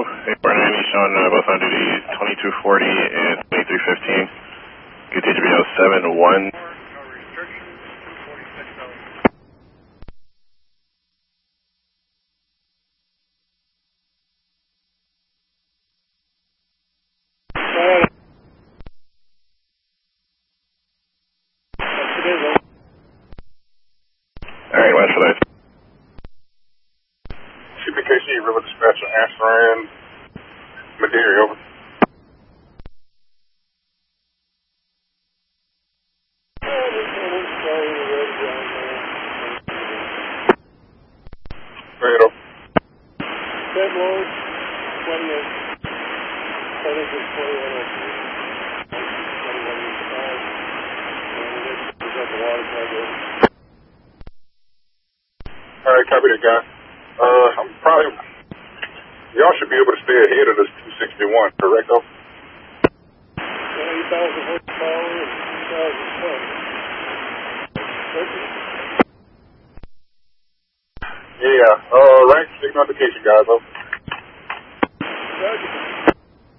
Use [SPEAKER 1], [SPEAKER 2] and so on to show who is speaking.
[SPEAKER 1] 849 showing both on duty 2240 and 2315. Continue to be 71. Alright, watch for that.
[SPEAKER 2] CPKC, River Dispatcher, answering Madeira, over. Straight up.
[SPEAKER 3] Dead load, 28. I think it's 2103. 2105. And we got the water plug.
[SPEAKER 2] Alright, copy that, guy. I'm probably, y'all should be able to stay ahead of this 261, correct, though?
[SPEAKER 3] 8,000 horsepower and 2,000 tons.
[SPEAKER 2] Yeah, rank 6 notification, guys, though.
[SPEAKER 3] Roger.